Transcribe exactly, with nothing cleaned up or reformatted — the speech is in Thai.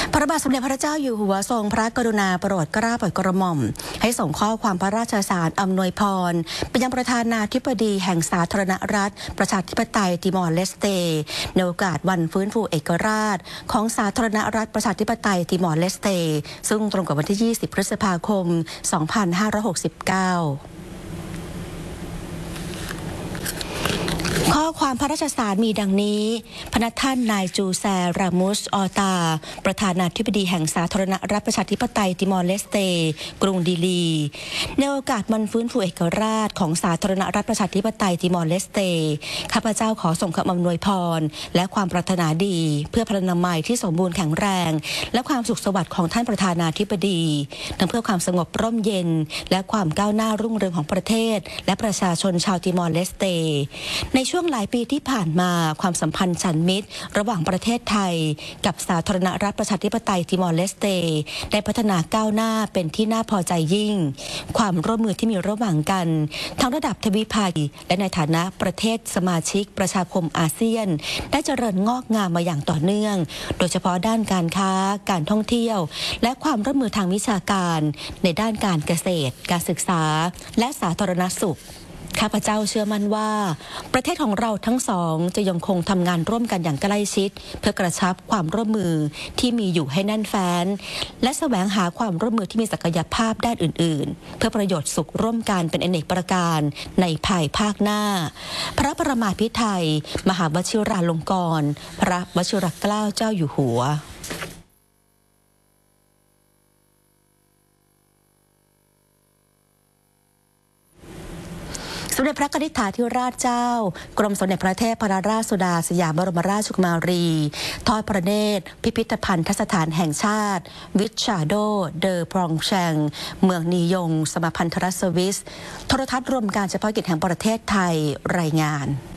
พระบาทสมเด็จพระเจ้าอยู่หัวทรงพระกรุณาโปรดเกล้าโปรดกระหม่อมให้ส่งข้อความพระราชสารอำนวยพรไปยังประธานาธิบดีแห่งสาธารณรัฐประชาธิปไตยติมอร์เลสเตในโอกาสวันฟื้นฟูเอกราชของสาธารณรัฐประชาธิปไตยติมอร์เลสเตซึ่งตรงกับวันที่ยี่สิบพฤษภาคมสองพันห้าร้อยหกสิบเก้าข้อความพระราชสารมีดังนี้พระท่านนายจูแซรามุสออตาประธานาธิบดีแห่งสาธารณรัฐประชาธิปไตยติมอร์เลสเตกรุงดีลีในโอกาสวันฟื้นฟูเอกราชของสาธารณรัฐประชาธิปไตยติมอร์เลสเตข้าพเจ้าขอส่งคำอำนวยพรและความปรารถนาดีเพื่อพลานามัยที่สมบูรณ์แข็งแรงและความสุขสวัสดิ์ของท่านประธานาธิบดีทั้งเพื่อความสงบร่มเย็นและความก้าวหน้ารุ่งเรืองของประเทศและประชาชนชาวติมอร์เลสเตในช่วงหลายปีที่ผ่านมาความสัมพันธ์ฉันมิตรระหว่างประเทศไทยกับสาธารณรัฐประชาธิปไตยติมอร์เลสเตได้พัฒนาก้าวหน้าเป็นที่น่าพอใจยิ่งความร่วมมือที่มีระหว่างกันทั้งระดับทวิภาคีและในฐานะประเทศสมาชิกประชาคมอาเซียนได้เจริญงอกงามมาอย่างต่อเนื่องโดยเฉพาะด้านการค้าการท่องเที่ยวและความร่วมมือทางวิชาการในด้านการเกษตรการศึกษาและสาธารณสุขข้าพเจ้าเชื่อมั่นว่าประเทศของเราทั้งสองจะยังคงทำงานร่วมกันอย่างใกล้ชิดเพื่อกระชับความร่วมมือที่มีอยู่ให้แน่นแฟ้นและแสวงหาความร่วมมือที่มีศักยภาพด้านอื่นๆเพื่อประโยชน์สุขร่วมกันเป็นอเนกประการในภายภาคหน้าพระประมาภิไธยมหาวชิราลงกรณ์พระวชิรเกล้าเจ้าอยู่หัวสมเด็จพระกนิษฐาธิราชเจ้ากรมสมเด็จพระเทพรัตนราชสุดาสยามบรมราชกุมารีทอดพระเนตรพิพิธภัณฑสถานแห่งชาติวิชาโดเดอพรองแชงเมืองนียงสมาพันธรัฐสวิสโทรทัศน์รวมการเฉพาะกิจแห่งประเทศไทยรายงาน